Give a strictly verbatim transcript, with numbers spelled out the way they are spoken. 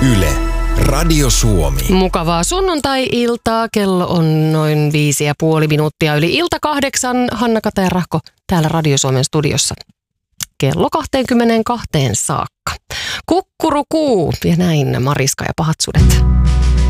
Yle, Radio Suomi. Mukavaa sunnuntai-iltaa. Kello on noin viisi ja puoli minuuttia yli ilta kahdeksan. Hanna Kataja-Rahko täällä Radio Suomen studiossa. Kello kaksikymmentäkaksi saakka. Kukkurukuu ja näin Mariska ja pahat sudet.